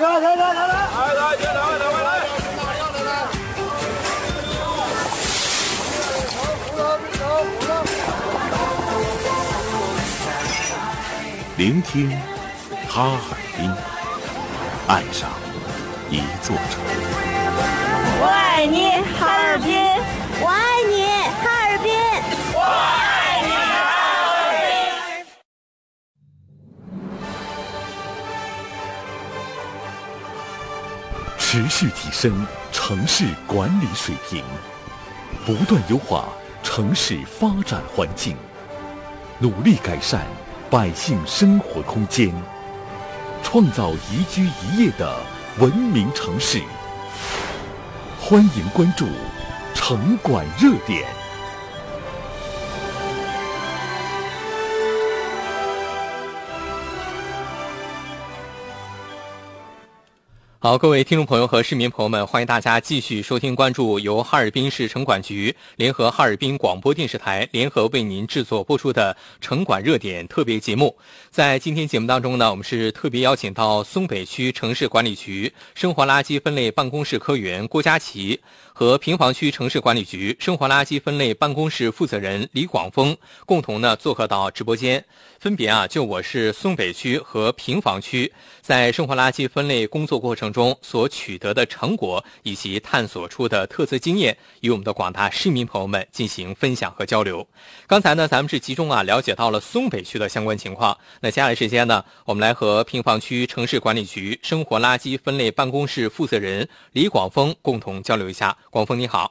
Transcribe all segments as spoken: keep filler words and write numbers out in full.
来来来来来，来来来来来来。 聆听哈尔滨，爱上一座城。 我爱你，哈尔滨！我爱你，哈尔滨！我爱你，哈尔滨！ 持续提升城市管理水平，不断优化城市发展环境，努力改善百姓生活空间，创造宜居宜业的文明城市。欢迎关注城管热点。 好，各位听众朋友和市民朋友们，欢迎大家继续收听关注由哈尔滨市城管局联合哈尔滨广播电视台联合为您制作播出的城管热点特别节目。在今天节目当中呢，我们是特别邀请到松北区城市管理局生活垃圾分类办公室科员郭佳琪和平房区城市管理局生活垃圾分类办公室负责人李广峰共同呢做客到直播间，分别啊就我市松北区和平房区在生活垃圾分类工作过程中所取得的成果以及探索出的特色经验，与我们的广大市民朋友们进行分享和交流。刚才呢，咱们是集中啊了解到了松北区的相关情况。那接下来时间呢，我们来和平房区城市管理局生活垃圾分类办公室负责人李广峰共同交流一下。广峰你好。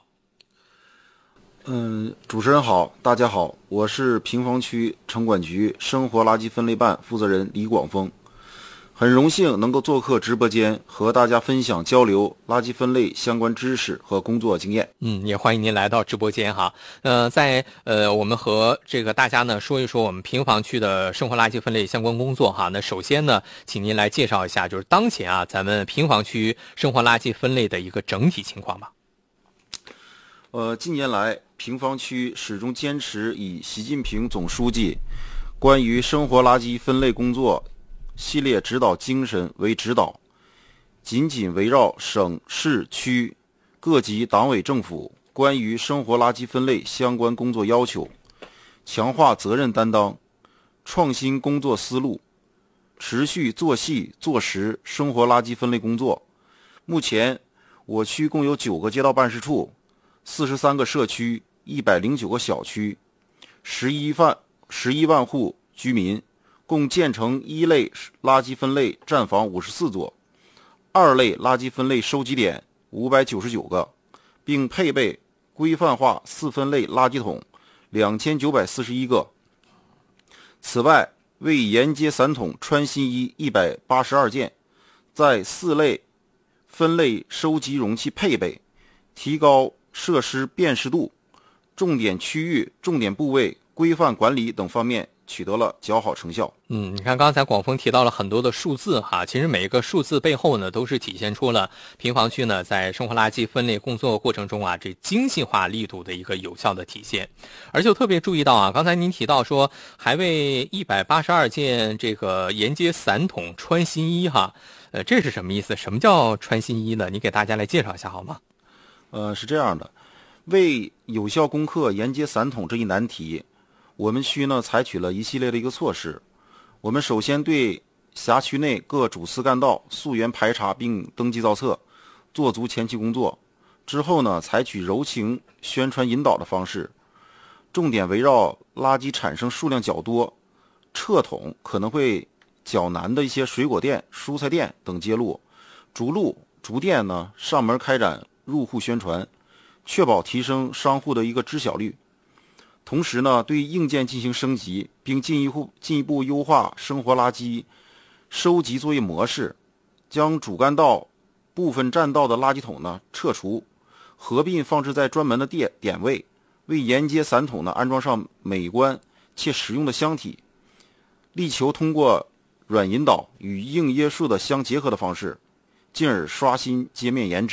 嗯，主持人好，大家好，我是平房区城管局生活垃圾分类办负责人李广峰。很荣幸能够做客直播间，和大家分享交流垃圾分类相关知识和工作经验。 嗯，也欢迎您来到直播间哈。呃，在呃，我们和这个大家呢说一说我们平房区的生活垃圾分类相关工作哈。那首先呢，请您来介绍一下，就是当前啊，咱们平房区生活垃圾分类的一个整体情况吧。 呃，近年来，平房区始终坚持以习近平总书记关于生活垃圾分类工作系列指导精神为指导，紧紧围绕省市区各级党委政府关于生活垃圾分类相关工作要求，强化责任担当，创新工作思路，持续做细做实生活垃圾分类工作。目前，我区共有九个街道办事处，四十三个社区，一百零九个小区，十一万十一万户居民，共建成一类垃圾分类站房五十四座，二类垃圾分类收集点五百九十九个，并配备规范化四分类垃圾桶两千九百四十一个。此外，为沿街散桶穿新衣一百八十二件，在四类分类收集容器配备、提高设施辨识度、重点区域、重点部位规范管理等方面取得了较好成效。 嗯，你看刚才广峰提到了很多的数字哈，其实每一个数字背后呢，都是体现出了平房区呢在生活垃圾分类工作过程中啊，这精细化力度的一个有效的体现。而且我特别注意到啊，刚才您提到说还为一百八十二件这个沿街散桶穿新衣哈，呃，这是什么意思？什么叫穿新衣呢？你给大家来介绍一下好吗？ 呃，是这样的，为有效攻克沿街散桶这一难题，我们区呢采取了一系列的一个措施。我们首先对辖区内各主次干道溯源排查并登记造册，做足前期工作。之后呢，采取柔情宣传引导的方式，重点围绕垃圾产生数量较多、撤桶可能会较难的一些水果店、蔬菜店等街路，逐路逐店呢上门开展入户宣传，确保提升商户的一个知晓率。同时呢，对硬件进行升级，并进一步进一步优化生活垃圾收集作业模式，将主干道部分占道的垃圾桶呢撤除，合并放置在专门的点点位，为沿街散桶呢安装上美观且实用的箱体，力求通过软引导与硬约束的相结合的方式，进而刷新街面颜值。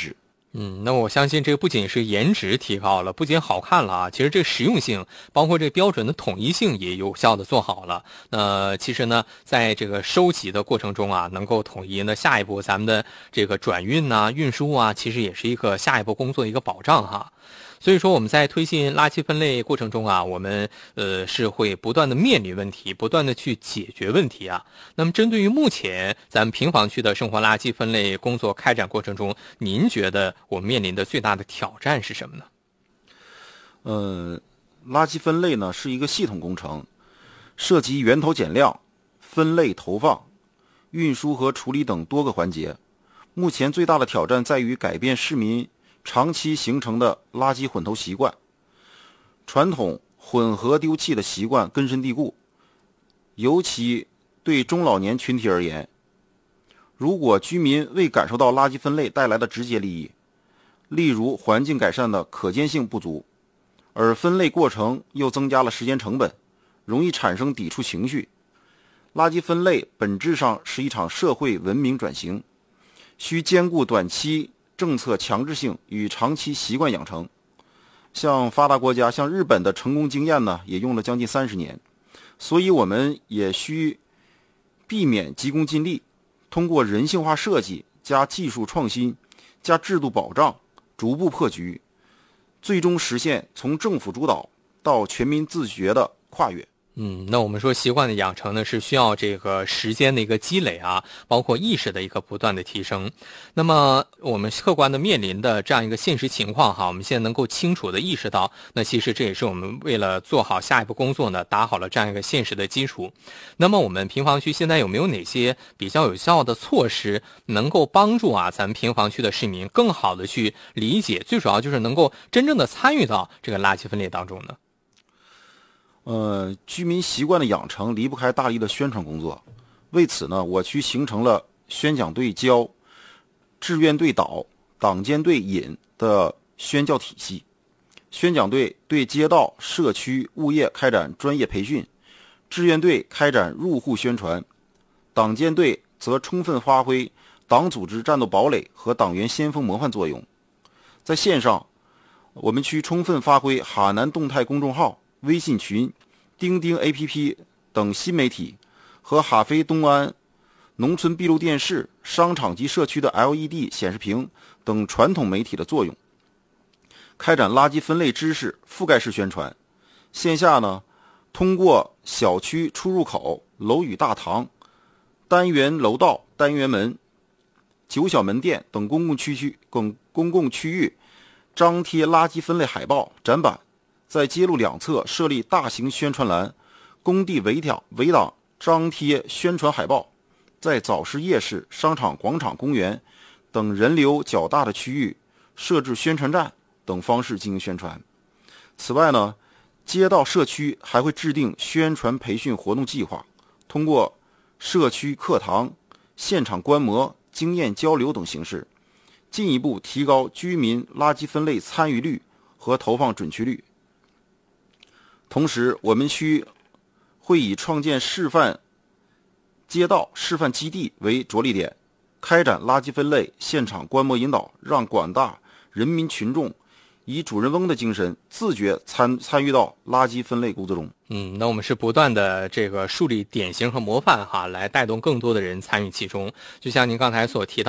嗯，那我相信这不仅是颜值提高了，不仅好看了啊，其实这实用性，包括这标准的统一性也有效的做好了。那其实呢，在这个收集的过程中啊，能够统一，那下一步咱们的这个转运呐、运输啊，其实也是一个下一步工作一个保障哈。所以说我们在推进垃圾分类过程中啊，我们呃是会不断的面临问题，不断的去解决问题啊。那么针对于目前咱们平房区的生活垃圾分类工作开展过程中，您觉得我们面临的最大的挑战是什么呢？ 呃，垃圾分类呢是一个系统工程，涉及源头减量、分类投放、运输和处理等多个环节。目前最大的挑战在于改变市民长期形成的垃圾混投习惯，传统混合丢弃的习惯根深蒂固，尤其对中老年群体而言，如果居民未感受到垃圾分类带来的直接利益，例如环境改善的可见性不足，而分类过程又增加了时间成本，容易产生抵触情绪。垃圾分类本质上是一场社会文明转型，需兼顾短期政策强制性与长期习惯养成。像发达国家，像日本的成功经验呢，也用了将近三十年。所以我们也需避免急功近利，通过人性化设计加技术创新加制度保障，逐步破局，最终实现从政府主导到全民自觉的跨越。 嗯，那我们说习惯的养成呢，是需要这个时间的一个积累啊，包括意识的一个不断的提升。那么我们客观的面临的这样一个现实情况哈，我们现在能够清楚的意识到，那其实这也是我们为了做好下一步工作呢，打好了这样一个现实的基础。那么我们平房区现在有没有哪些比较有效的措施，能够帮助啊咱们平房区的市民更好的去理解，最主要就是能够真正的参与到这个垃圾分类当中呢？ 呃，居民习惯的养成离不开大力的宣传工作。为此呢，我区形成了宣讲队教、志愿队导、党监队引的宣教体系。宣讲队对街道、社区、物业开展专业培训，志愿队开展入户宣传，党监队则充分发挥党组织战斗堡垒和党员先锋模范作用。在线上，我们区充分发挥哈南动态公众号、微信群、钉钉 A P P 等新媒体和哈飞东安农村闭路电视、商场及社区的 L E D 显示屏等传统媒体的作用，开展垃圾分类知识覆盖式宣传。线下呢，通过小区出入口、楼宇大堂、单元楼道、单元门、九小门店等公共区区等公共区域张贴垃圾分类海报、展板，在街路两侧设立大型宣传栏，工地围挡围挡张贴宣传海报，在早市夜市、商场、广场、公园等人流较大的区域设置宣传站等方式进行宣传。此外呢，街道社区还会制定宣传培训活动计划，通过社区课堂、现场观摩、经验交流等形式，进一步提高居民垃圾分类参与率和投放准确率。同时，我们区会以创建示范街道、示范基地为着力点，开展垃圾分类现场观摩引导，让广大人民群众以主人翁的精神自觉参参与到垃圾分类工作中。 嗯，那我们是不断的这个树立典型和模范哈，来带动更多的人参与其中。就像您刚才所提到